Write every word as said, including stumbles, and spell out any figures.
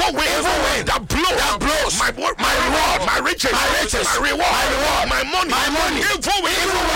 evil wind, evil wind that blows, that blows my my reward, my riches, my riches, my reward, my reward, my money, my money, evil wind, evil